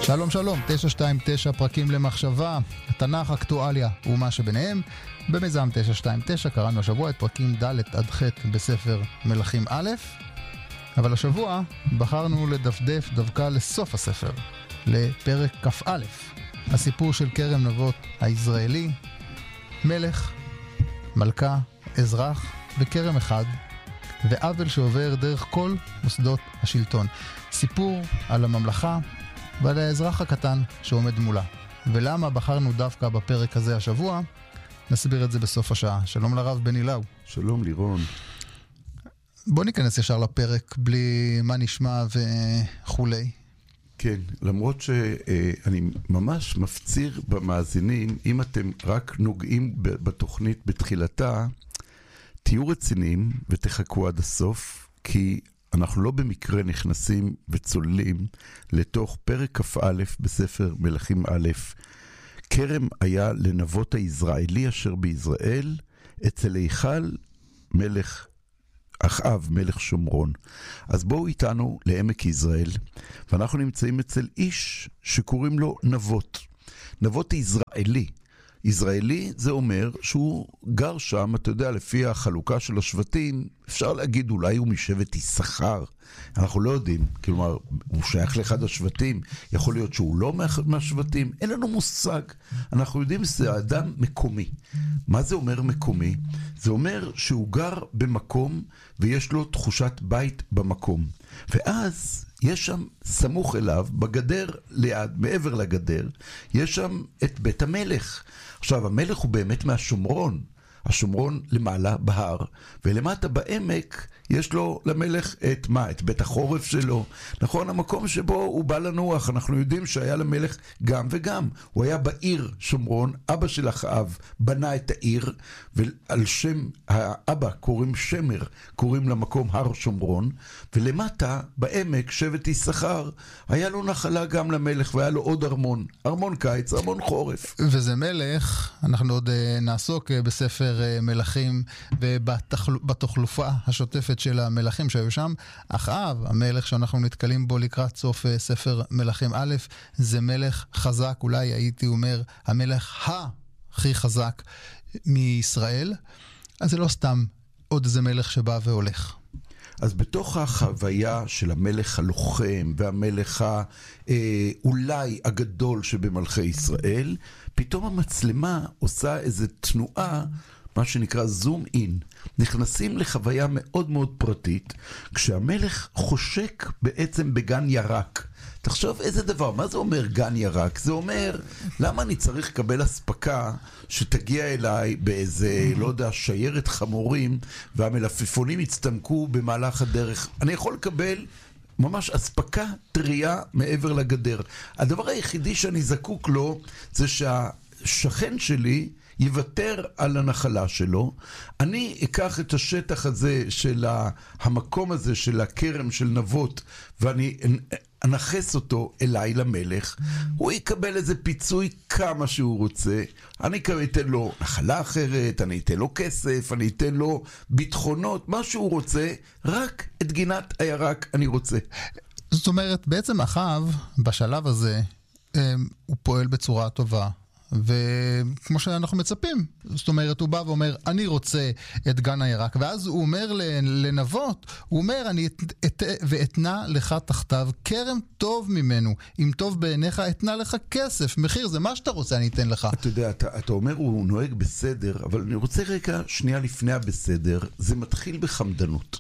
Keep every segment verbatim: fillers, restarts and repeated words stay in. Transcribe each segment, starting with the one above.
שלום שלום, תשע שתיים תשע פרקים למחשבה, התנ"ך, אקטואליה ומה שביניהם. במיזם תשע שתיים תשע קראנו השבוע את פרקים ד' עד ח' בספר מלכים א', אבל השבוע בחרנו לדפדף דווקא לסוף הספר, לפרק כ"א, הסיפור של כרם נבות הישראלי, מלך, מלכה, אזרח וכרם אחד, ועוול שעובר דרך כל מוסדות השלטון. סיפור על הממלכה ועל האזרח הקטן שעומד מולה. ולמה בחרנו דווקא בפרק הזה השבוע? נסביר את זה בסוף השעה. שלום לרב בן אילאו. שלום לירון. בוא ניכנס ישר לפרק בלי מה נשמע וכולי. כן, למרות שאני ממש מפציר במאזינים, אם אתם רק נוגעים בתוכנית בתחילתה, תהיו רציניים ותחכו עד הסוף, כי אנחנו לא במקרה נכנסים וצוללים לתוך פרק כ"א בספר מלכים א'. כרם היה לנבות הישראלי אשר בישראל, אצל היכל מלך אחאב מלך שומרון. אז בואו איתנו לעמק יזרעאל, ואנחנו נמצאים אצל איש שקוראים לו נבות. נבות ישראלי. ישראלי זה אומר שהוא גר שם, אתה יודע, לפי החלוקה של השבטים, אפשר להגיד אולי הוא משבט יששכר, אנחנו לא יודעים, כלומר, הוא שייך לאחד השבטים, יכול להיות שהוא לא מהשבטים, אין לנו מושג, אנחנו יודעים שזה אדם מקומי. מה זה אומר מקומי? זה אומר שהוא גר במקום ויש לו תחושת בית במקום, ואז יש שם סמוך אליו, בגדר ליד, מעבר לגדר, יש שם את בית המלך. עכשיו, המלך הוא באמת מהשומרון, השומרון למעלה בהר, ולמטה בעמק יש לו למלך את מה? את בית החורף שלו. נכון, המקום שבו הוא בא לנוח, אנחנו יודעים שהיה למלך גם וגם. הוא היה בעיר שומרון, אבא של אחאב בנה את העיר, ועל שם האבא קוראים שמר, קוראים למקום הר שומרון, ולמטה בעמק שבט יששכר, היה לו נחלה גם למלך, והיה לו עוד ארמון, ארמון קיץ, ארמון חורף. וזה מלך, אנחנו עוד נעסוק בספר מלכים ובתחלופה השוטפת של המלכים שהיו שם. אחאב, המלך שאנחנו נתקלים בו לקראת סוף ספר מלכים א', זה מלך חזק, אולי הייתי אומר המלך הכי חזק מישראל. אז זה לא סתם עוד איזה מלך שבא והולך. אז בתוך החוויה של המלך הלוחם והמלך אולי הגדול שבמלכי ישראל, פתאום המצלמה עושה איזו תנועה, מה שנקרא זום אין. נכנסים לחוויה מאוד מאוד פרטית, כשהמלך חושק בעצם בגן ירק. תחשוב איזה דבר, מה זה אומר גן ירק? זה אומר, למה אני צריך לקבל הספקה שתגיע אליי באיזה, לא יודע, שיירת חמורים, והמלפפונים יצטמקו במהלך הדרך? אני יכול לקבל ממש הספקה טריה מעבר לגדר. הדבר היחידי שאני זקוק לו, זה שהשכן שלי יוותר על הנחלה שלו, אני אקח את השטח הזה של המקום הזה של הכרם של נבות, ואני אנחס אותו אליי למלך, הוא יקבל איזה פיצוי כמה שהוא רוצה, אני אתן לו נחלה אחרת, אני אתן לו כסף, אני אתן לו ביטחונות, מה שהוא רוצה, רק את גינת הירק אני רוצה. זאת אומרת, בעצם אחאב בשלב הזה, הוא פועל בצורה טובה, וכמו שאנחנו מצפים, זאת אומרת, הוא בא ואומר, אני רוצה את גן הירק, ואז הוא אומר לנבות, הוא אומר, אני את, ואתנה לך תחתיו כרם טוב ממנו, אם טוב בעיניך, אתנה לך כסף, מחיר, זה מה שאתה רוצה, אני אתן לך. אתה יודע, אתה, אתה אומר, הוא נוהג בסדר, אבל אני רוצה רגע, שנייה לפני הבסדר, זה מתחיל בחמדנות.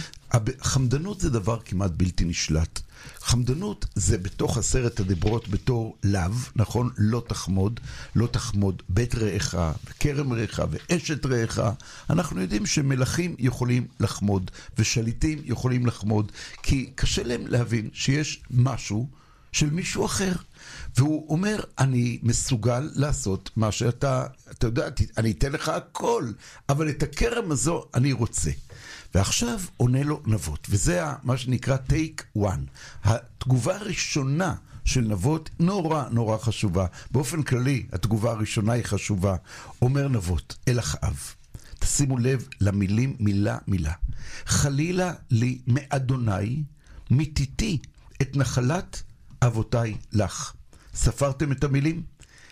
חמדנות זה דבר כמעט בלתי נשלט. חמדנות זה בתוך עשרת הדיברות בתור לאו, נכון? לא תחמוד, לא תחמוד בית רעך וכרם רעך ואשת רעך. אנחנו יודעים שמלכים יכולים לחמוד ושליטים יכולים לחמוד, כי קשה להם להבין שיש משהו של מישהו אחר. והוא אומר, אני מסוגל לעשות מה שאתה, אתה יודע, אני אתן לך הכל, אבל את הכרם הזו אני רוצה. ועכשיו עונה לו נבות, וזה מה שנקרא take one. התגובה הראשונה של נבות נורא נורא חשובה. באופן כללי, התגובה הראשונה היא חשובה. אומר נבות, אל אחאב, תשימו לב למילים מילה מילה. חלילה לי מאדוני, מתיתי את נחלת אבותיי לך. ספרתם את המילים?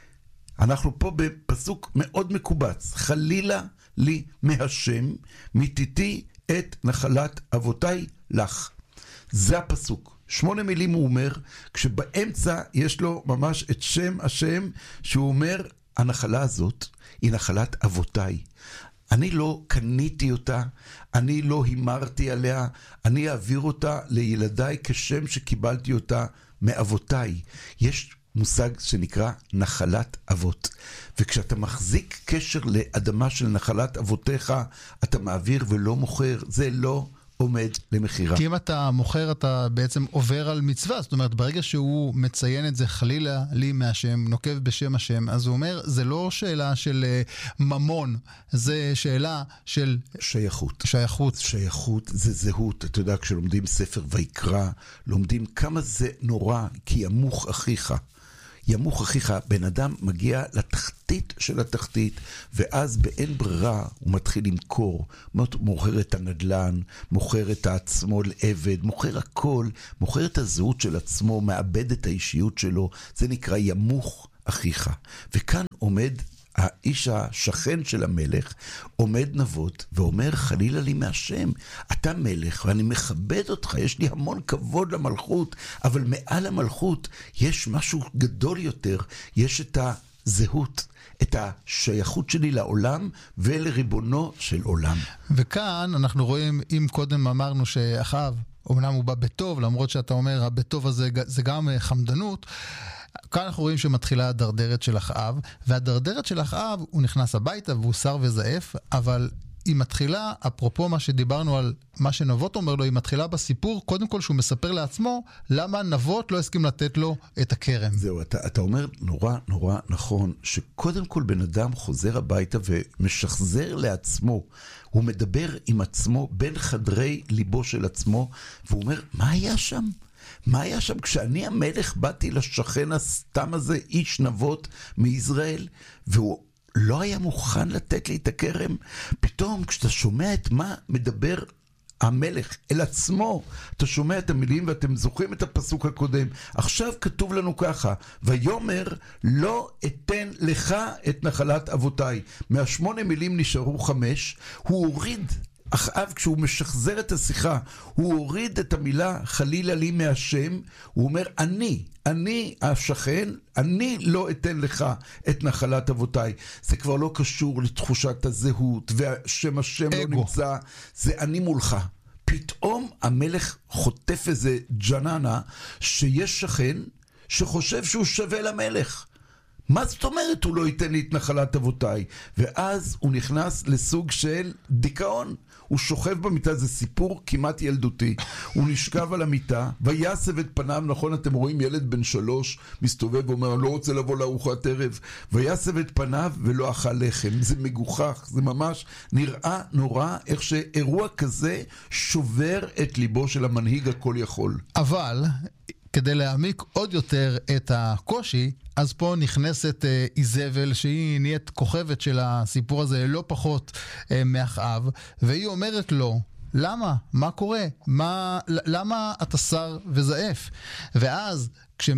אנחנו פה בפסוק מאוד מקובץ. חלילה לי מהשם, מיתיתי את נחלת אבותיי לך. זה הפסוק. שמונה מילים הוא אומר, כשבאמצע יש לו ממש את שם השם, שהוא אומר, הנחלה הזאת היא נחלת אבותיי. אני לא קניתי אותה, אני לא הימרתי עליה, אני אעביר אותה לילדיי כשם שקיבלתי אותה מאבותיי. יש מושג שנקרא נחלת אבות. וכשאתה מחזיק קשר לאדמה של נחלת אבותיך, אתה מעביר ולא מוכר, זה לא עומד למחירה. כי אם אתה מוכר, אתה בעצם עובר על מצווה. זאת אומרת, ברגע שהוא מציין את זה חלילה לי מהשם, נוקב בשם השם, אז הוא אומר, זה לא שאלה של ממון, זה שאלה של שייכות. שייכות. שייכות זה זהות. אתה יודע, כשלומדים ספר ויקרא, לומדים כמה זה נורא, כי ימוך אחיך. ימוך אחיך, בן אדם מגיע לתחתית של התחתית, ואז באין ברירה הוא מתחיל למכור, מוכר את הנדלן, מוכר את עצמו לעבד, מוכר הכל, מוכר את הזהות של עצמו, מאבד את האישיות שלו, זה נקרא ימוך אחיך. וכאן עומד האיש השכן של המלך, עומד נבות ואומר, חלילה לי מהשם, אתה מלך ואני מכבד אותך, יש לי המון כבוד למלכות, אבל מעל המלכות יש משהו גדול יותר, יש את הזהות, את השייכות שלי לעולם ולריבונו של עולם. וכאן אנחנו רואים, אם קודם אמרנו שאחיו, אומנם הוא בא בטוב, למרות שאתה אומר, הבטוב הזה זה גם חמדנות, כאן אנחנו רואים שמתחילה הדרדרת של אחאב, והדרדרת של אחאב הוא נכנס הביתה והוא שר וזעף, אבל היא מתחילה, אפרופו מה שדיברנו על מה שנבות אומר לו, היא מתחילה בסיפור, קודם כל שהוא מספר לעצמו, למה נבות לא הסכים לתת לו את הכרם. זהו, אתה, אתה אומר נורא נורא נכון, שקודם כל בן אדם חוזר הביתה ומשחזר לעצמו, הוא מדבר עם עצמו בין חדרי ליבו של עצמו, והוא אומר, מה היה שם? מה היה שם? כשאני המלך באתי לשכן הסתם הזה, איש נבות מישראל, והוא לא היה מוכן לתת לי את הכרם. פתאום כשאתה שומע את מה מדבר המלך אל עצמו, אתה שומע את המילים ואתם זוכרים את הפסוק הקודם. עכשיו כתוב לנו ככה, ויאמר לא אתן לך את נחלת אבותיי. מהשמונה מילים נשארו חמש, הוא הוריד, אחאב כשהוא משחזר את השיחה, הוא הוריד את המילה חלילה לי מהשם, הוא אומר אני, אני השכן, אני לא אתן לך את נחלת אבותיי. זה כבר לא קשור לתחושת הזהות, והשם השם לא נמצא, זה אני מולך. פתאום המלך חוטף איזה ג'ננה, שיש שכן שחושב שהוא שווה למלך. מה זאת אומרת הוא לא ייתן לי את נחלת אבותיי? ואז הוא נכנס לסוג של דיכאון. הוא שוכב במיטה, זה סיפור כמעט ילדותי. הוא נשכב על המיטה, ויסב את פניו, נכון, אתם רואים ילד בן שלוש, מסתובב ואומר, אני לא רוצה לבוא לארוחת ערב. ויסב את פניו ולא אכל לחם. זה מגוחך, זה ממש נראה נורא, איך שאירוע כזה שובר את ליבו של המנהיג הכל יכול. אבל כדי להעמיק עוד יותר את הקושי, אז פה נכנסת אה, איזבל, שהיא נהיית כוכבת של הסיפור הזה, לא פחות אה, מאחאב, והיא אומרת לו, למה? מה קורה? מה, למה אתה שר וזעף? ואז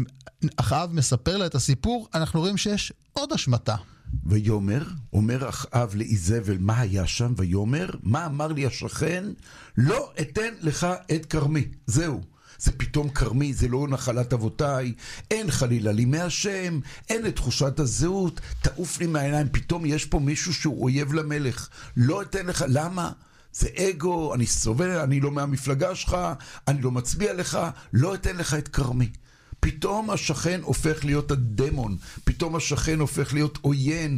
כשאחאב מספר לה את הסיפור, אנחנו רואים שיש עוד השמטה. ויאמר, אומר אחאב לאיזבל, מה היה שם? ויאמר, מה אמר לי השכן? לא אתן לך את כרמי. זהו. זה פתאום כרמי, זה לא נחלת אבותיי, אין חלילה לי מהשם, אין את תחושת הזהות, תעוף לי מהעיניים, פתאום יש פה מישהו שהוא אויב למלך, לא אתן לך, למה? זה אגו, אני סובל, אני לא מהמפלגה שלך, אני לא מצביע לך, לא אתן לך את כרמי. פתאום השכן הופך להיות הדמון, פתאום השכן הופך להיות עוין,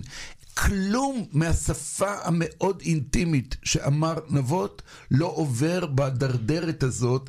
כלום מהשפה המאוד אינטימית שאמר נבות לא עובר בדרדרת הזאת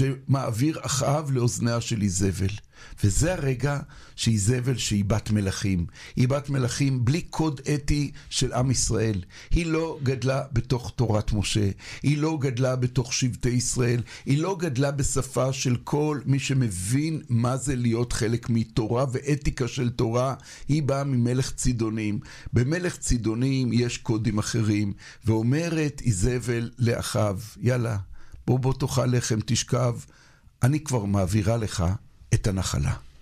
שמעביר אחאב לאוזניה של איזבל. וזה הרגע שאיזבל שהיא בת מלכים. היא בת מלכים בלי קוד אתי של עם ישראל. היא לא גדלה בתוך תורת משה. היא לא גדלה בתוך שבטי ישראל. היא לא גדלה בשפה של כל מי שמבין מה זה להיות חלק מתורה ואתיקה של תורה. היא באה ממלך צידונים. במלך צידונים יש קודים אחרים. ואומרת איזבל לאחאב, יאללה, בוא בוא תאכל לחם, תשכב. אני כבר מעבירה לך את הנחלה.